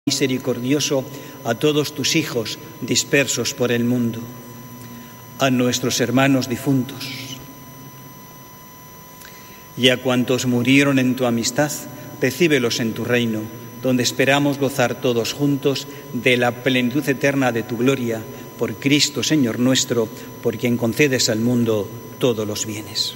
misericordioso a todos tus hijos dispersos por el mundo, a nuestros hermanos difuntos y a cuantos murieron en tu amistad, recíbelos en tu reino, donde esperamos gozar todos juntos de la plenitud eterna de tu gloria, por Cristo Señor nuestro, por quien concedes al mundo todos los bienes.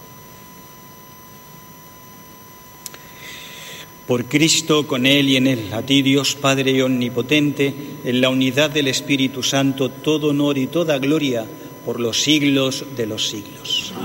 Por Cristo, con Él y en Él, a ti Dios Padre omnipotente, en la unidad del Espíritu Santo, todo honor y toda gloria por los siglos de los siglos.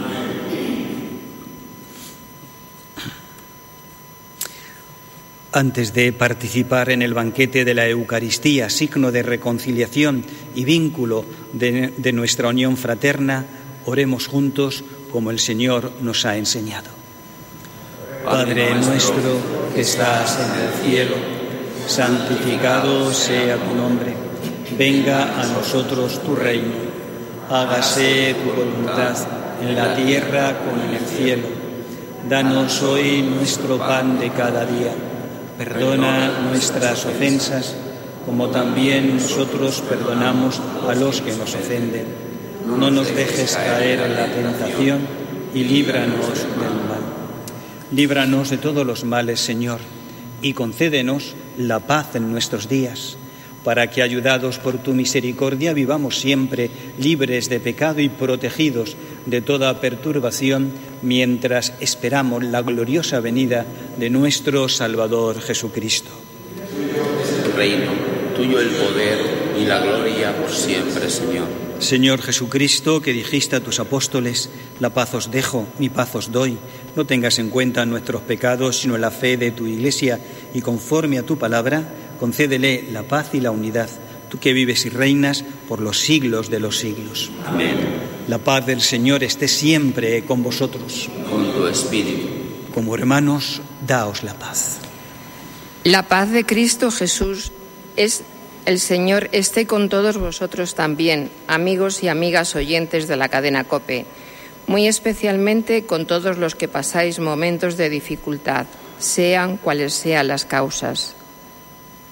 Antes de participar en el banquete de la Eucaristía, signo de reconciliación y vínculo de nuestra unión fraterna, oremos juntos como el Señor nos ha enseñado. Padre nuestro que estás en el cielo, santificado sea tu nombre. Venga a nosotros tu reino. Hágase tu voluntad en la tierra como en el cielo. Danos hoy nuestro pan de cada día. Perdona nuestras ofensas, como también nosotros perdonamos a los que nos ofenden. No nos dejes caer en la tentación y líbranos del mal. Líbranos de todos los males, Señor, y concédenos la paz en nuestros días, para que, ayudados por tu misericordia, vivamos siempre libres de pecado y protegidos de toda perturbación, mientras esperamos la gloriosa venida de nuestro Salvador Jesucristo. Tu reino, tuyo el poder y la gloria por siempre, Señor. Señor Jesucristo, que dijiste a tus apóstoles: la paz os dejo, mi paz os doy. No tengas en cuenta nuestros pecados, sino la fe de tu Iglesia, y conforme a tu palabra, concédele la paz y la unidad, tú que vives y reinas por los siglos de los siglos. Amén. La paz del Señor esté siempre con vosotros. Con tu espíritu. Como hermanos, daos la paz. La paz de Cristo Jesús es el Señor esté con todos vosotros también, amigos y amigas oyentes de la cadena COPE, muy especialmente con todos los que pasáis momentos de dificultad, sean cuales sean las causas.